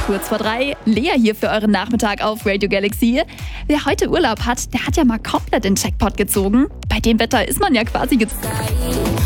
kurz vor 3. Lea hier für euren Nachmittag auf Radio Galaxy. Wer heute Urlaub hat, der hat ja mal komplett den Jackpot gezogen. Bei dem Wetter ist man ja quasi